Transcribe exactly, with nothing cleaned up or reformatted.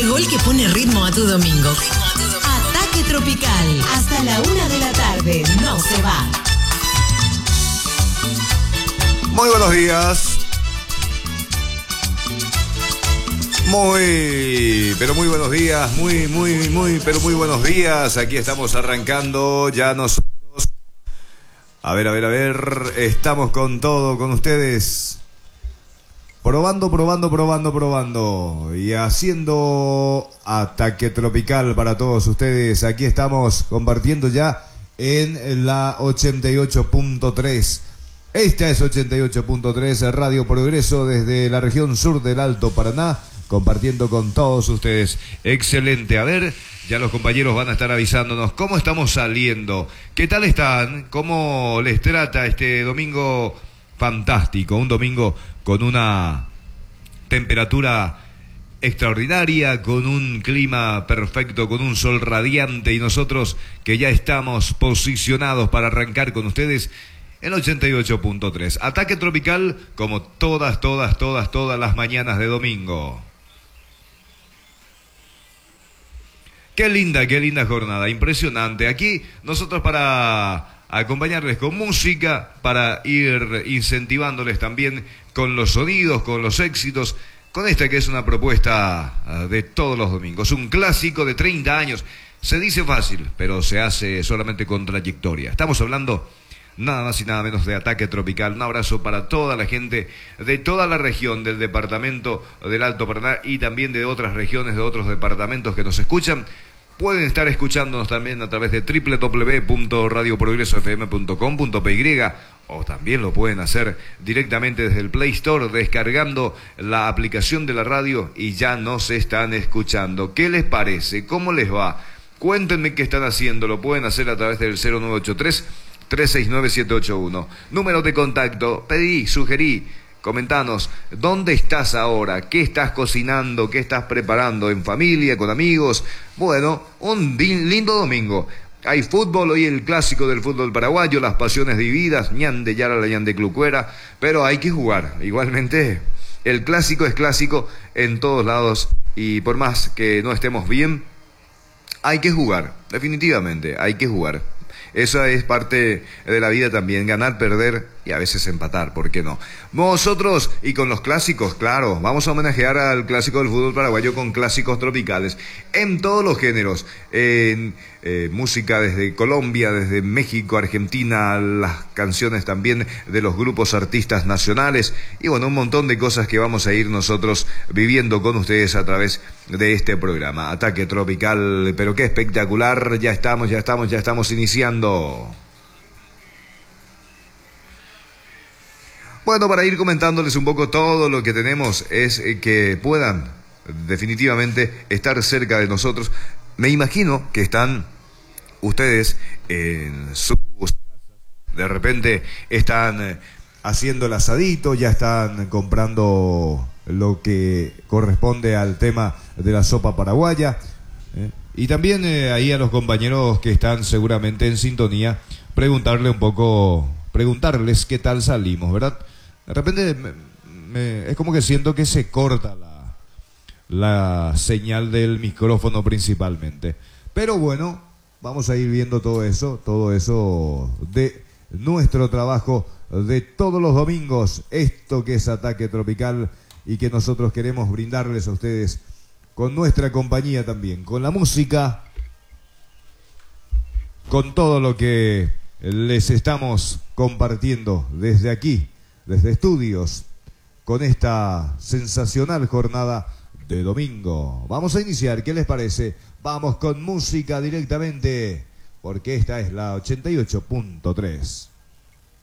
Llegó el que pone ritmo a tu domingo. Ataque Tropical. Hasta la una de la tarde. No se va. Muy buenos días. Muy, pero muy buenos días. Muy, muy, muy, pero muy buenos días. Aquí estamos arrancando ya nosotros. A ver, a ver, a ver. Estamos con todo, con ustedes. Probando, probando, probando, probando. Y haciendo Ataque Tropical para todos ustedes. Aquí estamos compartiendo ya en la ochenta y ocho punto tres. Esta es ochenta y ocho punto tres, Radio Progreso desde la región sur del Alto Paraná, compartiendo con todos ustedes. Excelente. A ver, ya los compañeros van a estar avisándonos cómo estamos saliendo. ¿Qué tal están? ¿Cómo les trata este domingo fantástico? Un domingo con una temperatura extraordinaria, con un clima perfecto, con un sol radiante, y nosotros que ya estamos posicionados para arrancar con ustedes en ochenta y ocho punto tres. Ataque Tropical como todas, todas, todas, todas las mañanas de domingo. Qué linda, qué linda jornada, impresionante. Aquí nosotros para acompañarles con música, para ir incentivándoles también con los sonidos, con los éxitos, con esta que es una propuesta de todos los domingos. Un clásico de treinta años. Se dice fácil, pero se hace solamente con trayectoria. Estamos hablando nada más y nada menos de Ataque Tropical. Un abrazo para toda la gente de toda la región del departamento del Alto Paraná y también de otras regiones, de otros departamentos que nos escuchan. Pueden estar escuchándonos también a través de doble u doble u doble u punto radio progreso f m punto com punto p y, o también lo pueden hacer directamente desde el Play Store, descargando la aplicación de la radio, y ya nos están escuchando. ¿Qué les parece? ¿Cómo les va? Cuéntenme qué están haciendo. Lo pueden hacer a través del cero nueve ocho tres, tres seis nueve, siete ocho uno. Número de contacto. Pedí, sugerí, comentanos, ¿dónde estás ahora? ¿Qué estás cocinando? ¿Qué estás preparando? ¿En familia? ¿Con amigos? Bueno, un lindo domingo. Hay fútbol, hoy el clásico del fútbol paraguayo, las pasiones divididas, ñande yara la ñande clucuera, pero hay que jugar. Igualmente, el clásico es clásico en todos lados, y por más que no estemos bien, hay que jugar, definitivamente, hay que jugar. Esa es parte de la vida también, ganar, perder y a veces empatar, ¿por qué no? Nosotros, y con los clásicos, claro, vamos a homenajear al clásico del fútbol paraguayo con clásicos tropicales, en todos los géneros, en eh, música desde Colombia, desde México, Argentina, las canciones también de los grupos artistas nacionales, y bueno, un montón de cosas que vamos a ir nosotros viviendo con ustedes a través de este programa. Ataque Tropical, pero qué espectacular, ya estamos, ya estamos, ya estamos iniciando. Bueno, para ir comentándoles un poco todo lo que tenemos, es que puedan definitivamente estar cerca de nosotros. Me imagino que están ustedes en sus casas, de repente están haciendo el asadito, ya están comprando lo que corresponde al tema de la sopa paraguaya. ¿eh? Y también eh, ahí a los compañeros que están seguramente en sintonía, preguntarle un poco, preguntarles qué tal salimos, ¿verdad? De repente me, me, es como que siento que se corta la, la señal del micrófono principalmente. Pero bueno, vamos a ir viendo todo eso, todo eso de nuestro trabajo de todos los domingos, esto que es Ataque Tropical, y que nosotros queremos brindarles a ustedes con nuestra compañía también, con la música, con todo lo que les estamos compartiendo desde aquí, desde estudios, con esta sensacional jornada de domingo. Vamos a iniciar, ¿qué les parece? Vamos con música directamente, porque esta es la ochenta y ocho punto tres.